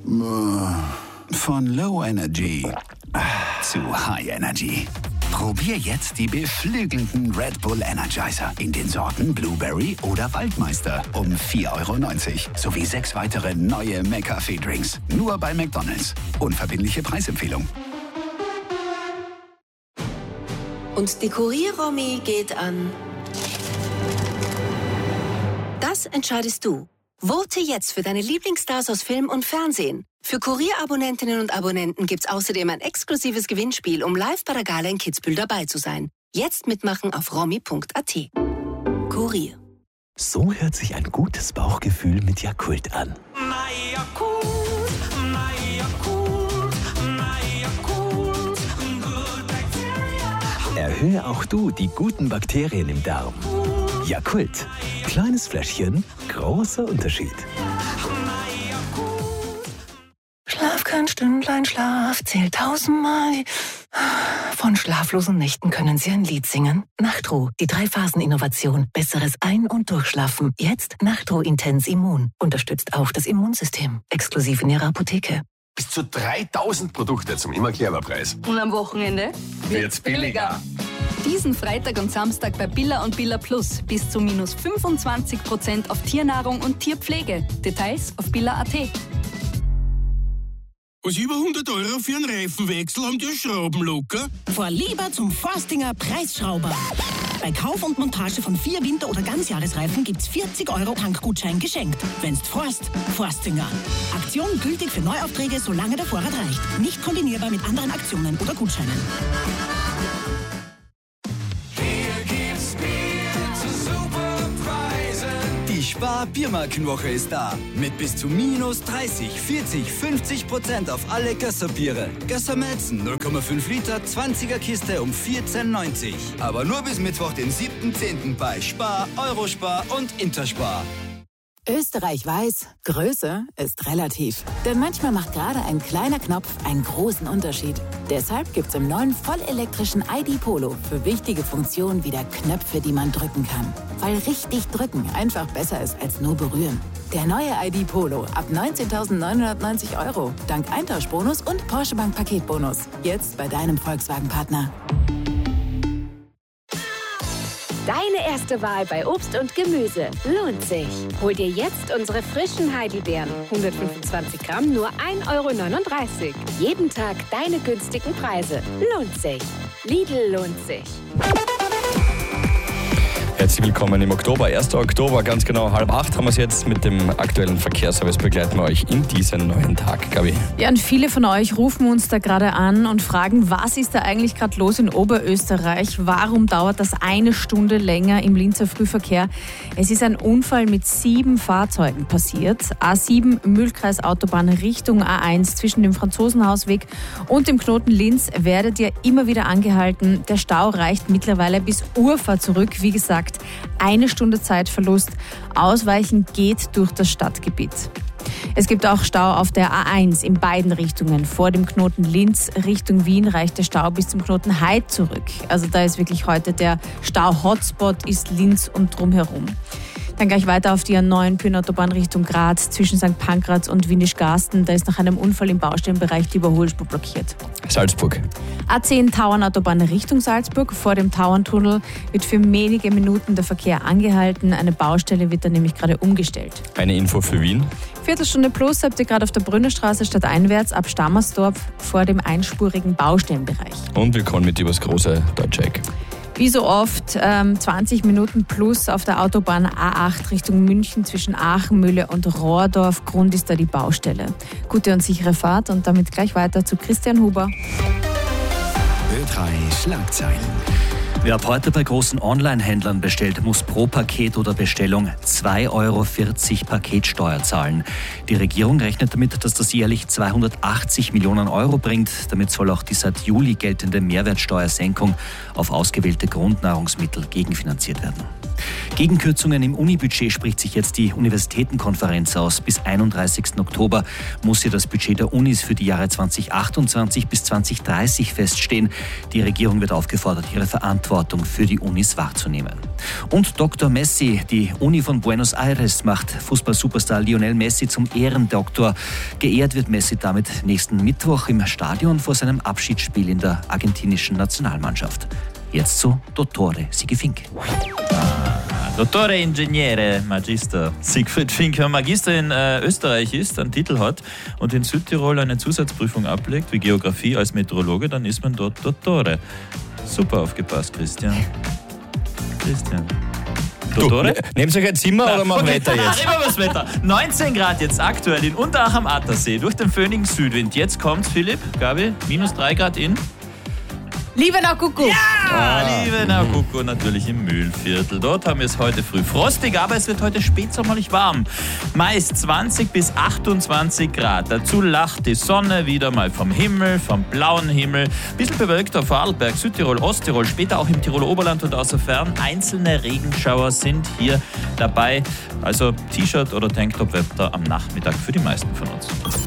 Von Low Energy zu High Energy. Probier jetzt die beflügelnden Red Bull Energizer in den Sorten Blueberry oder Waldmeister um 4,90 € sowie 6 weitere neue McCafé-Drinks. Nur bei McDonald's. Unverbindliche Preisempfehlung. Und die Kurier-Romy geht an... Das entscheidest du. Vote jetzt für deine Lieblingsstars aus Film und Fernsehen. Für Kurier-Abonnentinnen und Abonnenten gibt's außerdem ein exklusives Gewinnspiel, um live bei der Gala in Kitzbühel dabei zu sein. Jetzt mitmachen auf romy.at. Kurier. So hört sich ein gutes Bauchgefühl mit Yakult an. Erhöhe auch du die guten Bakterien im Darm. Yakult. Kleines Fläschchen, großer Unterschied. Schlaf kein Stündlein Schlaf, zählt 1000-mal. Von schlaflosen Nächten können Sie ein Lied singen. Nachtruh, die 3-Phasen-Innovation. Besseres Ein- und Durchschlafen. Jetzt Nachtruh Intens Immun. Unterstützt auch das Immunsystem. Exklusiv in Ihrer Apotheke. Bis zu 3000 Produkte zum immer clever Preis. Und am Wochenende wird's billiger. Diesen Freitag und Samstag bei Billa und Billa Plus bis zu minus 25% auf Tiernahrung und Tierpflege. Details auf billa.at. Was über 100 € für einen Reifenwechsel haben die Schrauben locker? Fahr lieber zum Forstinger Preisschrauber. Bei Kauf und Montage von 4 Winter- oder Ganzjahresreifen gibt's 40 € Tankgutschein geschenkt. Wenn's Forstinger. Aktion gültig für Neuaufträge, solange der Vorrat reicht. Nicht kombinierbar mit anderen Aktionen oder Gutscheinen. Die Spar-Biermarkenwoche ist da. Mit bis zu minus 30, 40, 50% auf alle Gösser-Biere. Gösser Melzen 0,5 Liter, 20er Kiste um 14,90. Aber nur bis Mittwoch, den 7.10. bei Spar, Eurospar und Interspar. Österreich weiß, Größe ist relativ. Denn manchmal macht gerade ein kleiner Knopf einen großen Unterschied. Deshalb gibt's im neuen vollelektrischen ID Polo für wichtige Funktionen wieder Knöpfe, die man drücken kann. Weil richtig drücken einfach besser ist als nur berühren. Der neue ID Polo ab 19.990 €. Dank Eintauschbonus und Porsche Bank Paketbonus. Jetzt bei deinem Volkswagen-Partner. Deine erste Wahl bei Obst und Gemüse lohnt sich. Hol dir jetzt unsere frischen Heidelbeeren. 125 Gramm, nur 1,39 €. Jeden Tag deine günstigen Preise. Lohnt sich. Lidl lohnt sich. Herzlich willkommen im Oktober, 1. Oktober, ganz genau 7:30 haben wir es jetzt. Mit dem aktuellen Verkehrsservice begleiten wir euch in diesen neuen Tag. Gabi. Ja, und viele von euch rufen uns da gerade an und fragen, was ist da eigentlich gerade los in Oberösterreich? Warum dauert das eine Stunde länger im Linzer Frühverkehr? Es ist ein Unfall mit 7 Fahrzeugen passiert. A7 Mühlkreisautobahn Richtung A1 zwischen dem Franzosenhausweg und dem Knoten Linz werdet ihr immer wieder angehalten. Der Stau reicht mittlerweile bis Urfahr zurück. Wie gesagt, eine Stunde Zeitverlust. Ausweichen geht durch das Stadtgebiet. Es gibt auch Stau auf der A1 in beiden Richtungen. Vor dem Knoten Linz Richtung Wien reicht der Stau bis zum Knoten Heid zurück. Also da ist wirklich heute der Stau-Hotspot ist Linz und drumherum. Dann gleich weiter auf die A9 Pyrnautobahn Richtung Graz zwischen St. Pankraz und Windischgarsten. Da ist nach einem Unfall im Baustellenbereich die Überholspur blockiert. Salzburg. A10 Tauernautobahn Richtung Salzburg. Vor dem Tauerntunnel wird für wenige Minuten der Verkehr angehalten. Eine Baustelle wird da nämlich gerade umgestellt. Eine Info für Wien. Viertelstunde plus habt ihr gerade auf der Brünnerstraße stadteinwärts ab Stammersdorf vor dem einspurigen Baustellenbereich. Und wir kommen mit übers große Deutsche Eck. Wie so oft 20 Minuten plus auf der Autobahn A8 Richtung München zwischen Aachenmühle und Rohrdorf. Grund ist da die Baustelle. Gute und sichere Fahrt und damit gleich weiter zu Christian Huber. Ö3 Schlagzeilen. Wer ab heute bei großen Online-Händlern bestellt, muss pro Paket oder Bestellung 2,40 € Paketsteuer zahlen. Die Regierung rechnet damit, dass das jährlich 280 Millionen € bringt. Damit soll auch die seit Juli geltende Mehrwertsteuersenkung auf ausgewählte Grundnahrungsmittel gegenfinanziert werden. Gegen Kürzungen im Unibudget spricht sich jetzt die Universitätenkonferenz aus. Bis 31. Oktober muss hier das Budget der Unis für die Jahre 2028 bis 2030 feststehen. Die Regierung wird aufgefordert, ihre Verantwortung Verantwortung für die Unis wahrzunehmen. Und Dr. Messi, die Uni von Buenos Aires, macht Fußball-Superstar Lionel Messi zum Ehrendoktor. Geehrt wird Messi damit nächsten Mittwoch im Stadion vor seinem Abschiedsspiel in der argentinischen Nationalmannschaft. Jetzt zu Dottore Sigi Fink. Dottore Ingegnere Magister Siegfried Fink, wenn Magister in Österreich ist, einen Titel hat und in Südtirol eine Zusatzprüfung ablegt, wie Geografie als Meteorologe, dann ist man dort Dottore. Super aufgepasst, Christian. Dottore? Nehmt euch ein Zimmer oder machen Wetter jetzt? Reden wir über das Wetter. 19 Grad jetzt aktuell in Unterach am Attersee durch den föhnigen Südwind. Jetzt kommt's, Philipp, Gabi, -3 Grad in... Liebenau Kuckuck. Ja, Liebenau Kuckuck, natürlich im Mühlviertel. Dort haben wir es heute früh frostig, aber es wird heute spätsommerlich warm. Meist 20 bis 28 Grad. Dazu lacht die Sonne wieder mal vom Himmel, vom blauen Himmel. Bisschen bewölkt auf Vorarlberg, Südtirol, Osttirol, später auch im Tiroler Oberland und außer Fern. Einzelne Regenschauer sind hier dabei. Also T-Shirt oder Tanktop-Wetter am Nachmittag für die meisten von uns.